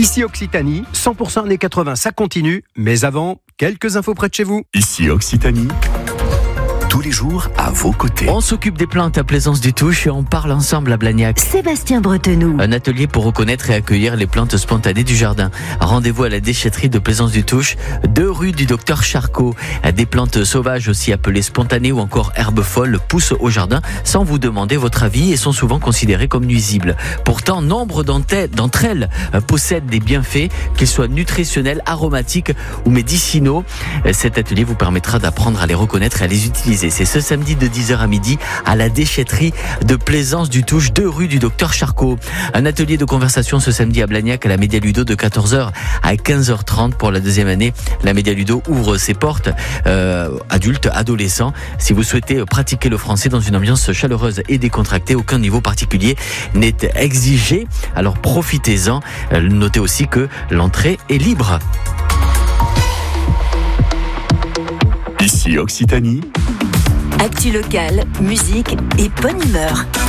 Ici Occitanie, 100% années 80, ça continue. Mais avant, quelques infos près de chez vous. Ici Occitanie, tous les jours à vos côtés. On s'occupe des plantes à Plaisance-du-Touche et on parle ensemble à Blagnac. Sébastien Bretenoux. Un atelier pour reconnaître et accueillir les plantes spontanées du jardin. Rendez-vous à la déchetterie de Plaisance-du-Touche, 2 rue du Docteur Charcot. Des plantes sauvages, aussi appelées spontanées ou encore herbes folles, poussent au jardin sans vous demander votre avis et sont souvent considérées comme nuisibles. Pourtant, nombre d'entre elles possèdent des bienfaits, qu'ils soient nutritionnels, aromatiques ou médicinaux. Cet atelier vous permettra d'apprendre à les reconnaître et à les utiliser. C'est ce samedi de 10h à midi à la déchetterie de Plaisance-du-Touche, 2 rue du Docteur Charcot. Un atelier de conversation ce samedi à Blagnac à la Média Ludo de 14h à 15h30 pour la 2e année. La Média Ludo ouvre ses portes adultes, adolescents. Si vous souhaitez pratiquer le français dans une ambiance chaleureuse et décontractée, aucun niveau particulier n'est exigé. Alors profitez-en. Notez aussi que l'entrée est libre. Ici Occitanie, Actu locale, musique et bonne humeur.